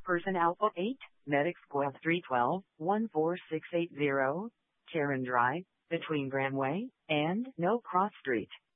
Person Alpha 8, Medic Squad 312, 14680, Karen Drive, between Granway and No Cross Street.